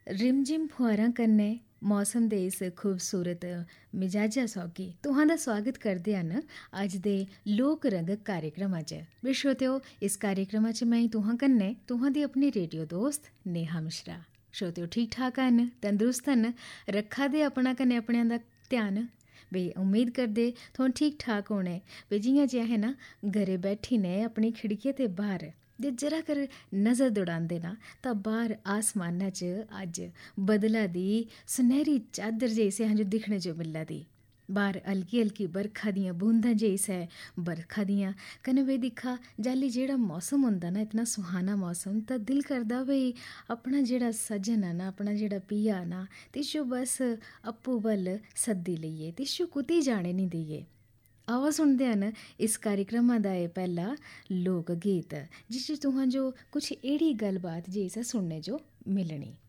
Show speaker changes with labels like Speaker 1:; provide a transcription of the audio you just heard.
Speaker 1: रिमझिम फुहारां कन्नै मौसम दे इस खूबसूरत मिजाजा सौगी तुहां स्वागत करदे हन अज्ज दे लोक रंग कार्यक्रम च। बे श्रोतेओ, इस कार्यक्रम च मैं तुहां कन्नै तुहां दी अपनी रेडियो दोस्त नेहा मिश्रा। श्रोतेओ, ठीक ठाक हन, तंदरुस्त हन, रखा दे अपना कन्नै अपने दा ध्यान। बे उम्मीद करदे तुहां ठीक ठाक होने। बे जियां जे अहें ना घरे बैठी ने अपनी खिड़किया ते बाहर जे जरा कर नज़र दौड़ांदे ना तां बाहर आसमाना च अज्ज बदला दी सुनहरी चादर जैसे असें दिक्खने जो मिला दी। बाहर हल्की हल्की बरखा दियां बूंदां जैसे बरखा दियां कन्नै बे दिक्खा जाली जेड़ा मौसम होंदा ना, इतना सुहाना मौसम, तां दिल करदा भई अपना जेड़ा सजन है ना, अपना जेड़ा पिया ना, तिशो बस अप्पू बल सद्दी लईए, तिशो कुतै जाने नहीं देइए। आओ सुनते हैं इस कार्यक्रम का यह पहला लोक गीत जिस तुहां जो कुछ एड़ी गलबात जैसा सुनने जो मिलनी।